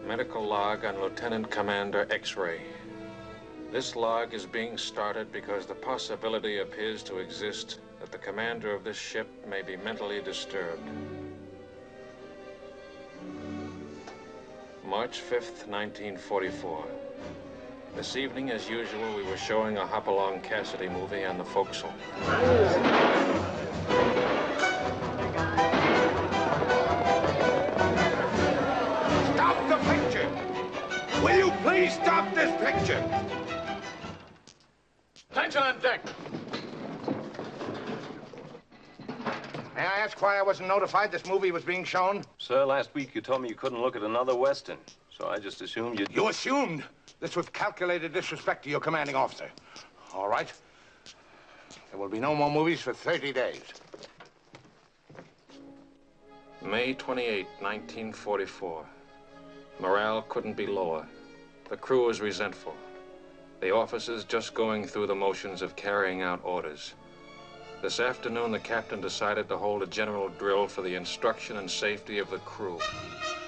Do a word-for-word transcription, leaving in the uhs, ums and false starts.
Medical log on Lieutenant Commander X-Ray. This log is being started because the possibility appears to exist that the commander of this ship may be mentally disturbed. March fifth, nineteen forty-four. This evening, as usual, we were showing a Hopalong Cassidy movie on the forecastle. Stop the picture! Will you please stop this picture? Attention on deck! May I ask why I wasn't notified this movie was being shown? Sir, last week you told me you couldn't look at another Western, so I just assumed you'd... You assumed this was calculated disrespect to your commanding officer. All right. There will be no more movies for thirty days. May twenty-eighth, nineteen forty-four. Morale couldn't be lower. The crew was resentful. The officers just going through the motions of carrying out orders. This afternoon, the captain decided to hold a general drill for the instruction and safety of the crew.